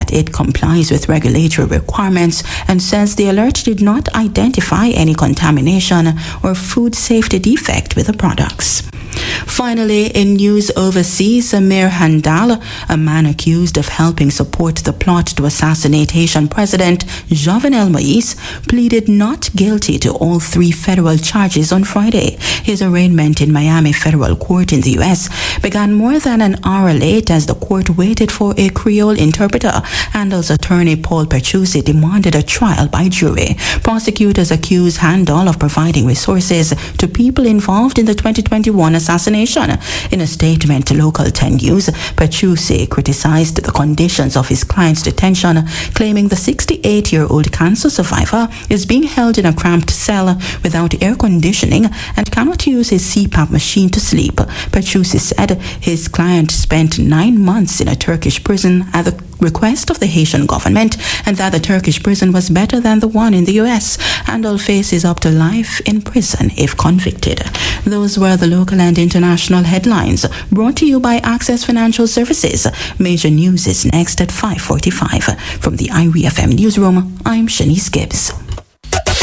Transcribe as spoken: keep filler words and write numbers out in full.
that it complies with regulatory requirements and says the alert did not identify any contamination or food safety defect with the products. Finally, in news overseas, Amir Handal, a man accused of helping support the plot to assassinate Haitian President Jovenel Moïse, pleaded not guilty to all three federal charges on Friday. His arraignment in Miami Federal Court in the U S began more than an hour late as the court waited for a Creole interpreter. Handel's attorney Paul Petrucci demanded a trial by jury. Prosecutors accuse Handal of providing resources to people involved in the twenty twenty-one assassination. In a statement to Local ten News, Petrucci criticized the conditions of his client's detention, claiming the sixty-eight-year-old cancer survivor is being held in a cramped cell without air conditioning and cannot use his C PAP machine to sleep. Petrucci said his client spent nine months in a Turkish prison at the request of the Haitian government and that the Turkish prison was better than the one in the U S. Handel faces up to life in prison if convicted. Those were the local and international headlines brought to you by Access Financial Services. Major news is next at five forty-five. From the I R E F M newsroom, I'm Shanice Gibbs.